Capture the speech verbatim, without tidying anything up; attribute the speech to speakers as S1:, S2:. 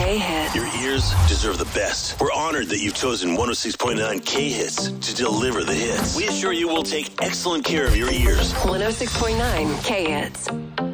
S1: K-Hits.
S2: Your ears deserve the best. We're honored that you've chosen one oh six point nine K-Hits to deliver the hits. We assure you we'll take excellent care of your ears.
S1: one oh six point nine K-Hits.